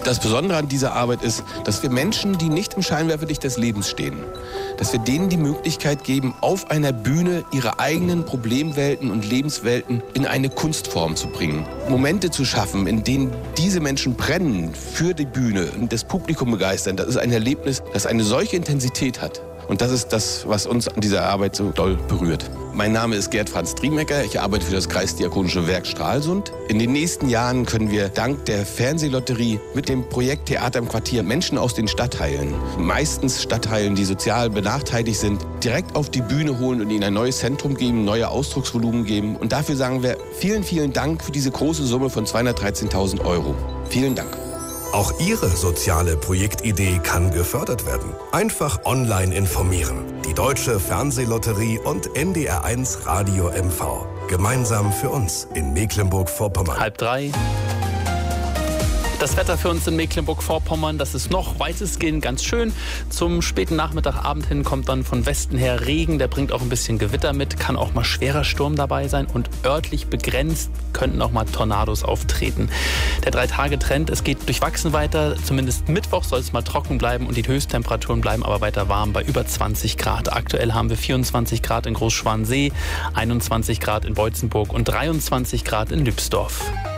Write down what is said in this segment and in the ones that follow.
Das Besondere an dieser Arbeit ist, dass wir Menschen, die nicht im Scheinwerferlicht des Lebens stehen, dass wir denen die Möglichkeit geben, auf einer Bühne ihre eigenen Problemwelten und Lebenswelten in eine Kunstform zu bringen. Momente zu schaffen, in denen diese Menschen brennen für die Bühne und das Publikum begeistern, das ist ein Erlebnis, das eine solche Intensität hat. Und das ist das, was uns an dieser Arbeit so doll berührt. Mein Name ist Gerd Franz Driemecker. Ich arbeite für das Kreisdiakonische Werk Stralsund. In den nächsten Jahren können wir dank der Fernsehlotterie mit dem Projekt Theater im Quartier Menschen aus den Stadtteilen, meistens Stadtteilen, die sozial benachteiligt sind, direkt auf die Bühne holen und ihnen ein neues Zentrum geben, neue Ausdrucksvolumen geben. Und dafür sagen wir vielen, vielen Dank für diese große Summe von 213.000 €. Vielen Dank. Auch Ihre soziale Projektidee kann gefördert werden. Einfach online informieren. Die Deutsche Fernsehlotterie und NDR1 Radio MV. Gemeinsam für uns in Mecklenburg-Vorpommern. 2:30. Das Wetter für uns in Mecklenburg-Vorpommern, das ist noch weitestgehend ganz schön. Zum späten Nachmittagabend hin kommt dann von Westen her Regen. Der bringt auch ein bisschen Gewitter mit. Kann auch mal schwerer Sturm dabei sein. Und örtlich begrenzt könnten auch mal Tornados auftreten. Der 3-Tage-Trend, es geht durchwachsen weiter. Zumindest Mittwoch soll es mal trocken bleiben. Und die Höchsttemperaturen bleiben aber weiter warm bei über 20 Grad. Aktuell haben wir 24 Grad in Großschwansee, 21 Grad in Beutzenburg und 23 Grad in Lübsdorf.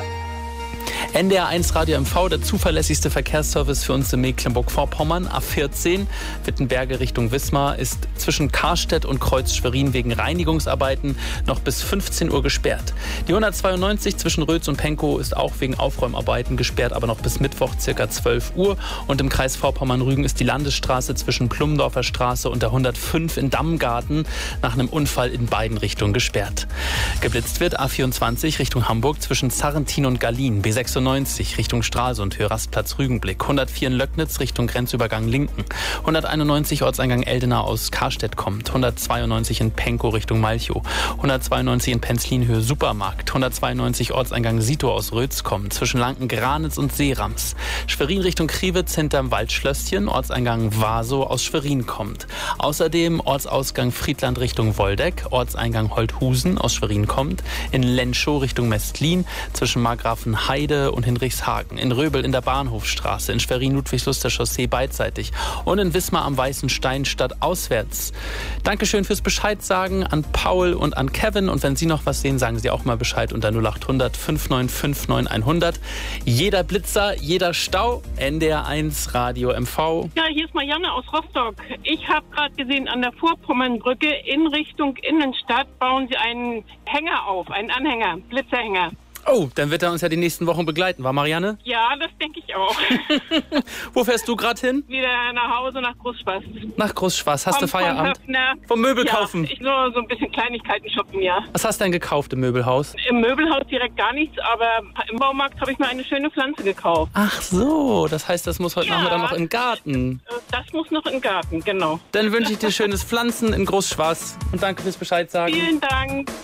NDR1 Radio MV, der zuverlässigste Verkehrsservice für uns in Mecklenburg-Vorpommern. A14 Wittenberge Richtung Wismar ist zwischen Karstedt und Kreuz Schwerin wegen Reinigungsarbeiten noch bis 15 Uhr gesperrt. Die 192 zwischen Rötz und Pankow ist auch wegen Aufräumarbeiten gesperrt, aber noch bis Mittwoch ca. 12 Uhr. Und im Kreis Vorpommern-Rügen ist die Landesstraße zwischen Plumdorfer Straße und der 105 in Dammgarten nach einem Unfall in beiden Richtungen gesperrt. Geblitzt wird A24 Richtung Hamburg zwischen Sarrentin und Gallien, B96 Richtung Stralsund, Höhe Rastplatz Rügenblick, 104 in Löcknitz Richtung Grenzübergang Linken, 191 Ortseingang Eldenau aus Karstedt kommt, 192 in Pankow Richtung Malchow, 192 in Penzlin Höhe Supermarkt, 192 Ortseingang Sito aus Rötz kommt, zwischen Lanken-Granitz und Seerams, Schwerin Richtung Kriwitz hinterm Waldschlösschen, Ortseingang Vaso aus Schwerin kommt. Außerdem Ortsausgang Friedland Richtung Woldeck, Ortseingang Holthusen aus Schwerin kommt, in Lenschow Richtung Mestlin, zwischen Margrafenheide und Hinrichshagen, in Röbel in der Bahnhofstraße, in Schwerin-Ludwigsluster Chaussee beidseitig und in Wismar am Weißen Stein stadtauswärts. Dankeschön fürs Bescheid sagen an Paul und an Kevin. Und wenn Sie noch was sehen, sagen Sie auch mal Bescheid unter 0800 5959 100. Jeder Blitzer, jeder Stau, NDR1 Radio MV. Ja, hier ist Marianne aus Rostock. Ich habe gerade gesehen, an der Vorpommernbrücke in Richtung Innenstadt bauen Sie einen Hänger auf, einen Anhänger, Blitzerhänger. Oh, dann wird er uns ja die nächsten Wochen begleiten, war Marianne? Ja, das denke ich auch. Wo fährst du gerade hin? Wieder nach Hause, nach Großschwaß. Nach Großschwaß. Hast du Feierabend? Vom Möbel kaufen? Ich nur so ein bisschen Kleinigkeiten shoppen, ja. Was hast du denn gekauft im Möbelhaus? Im Möbelhaus direkt gar nichts, aber im Baumarkt habe ich mir eine schöne Pflanze gekauft. Ach so, das heißt, das muss heute Nachmittag noch in den Garten. Das muss noch in den Garten, genau. Dann wünsche ich dir schönes Pflanzen in Großschwaß und danke fürs Bescheid sagen. Vielen Dank.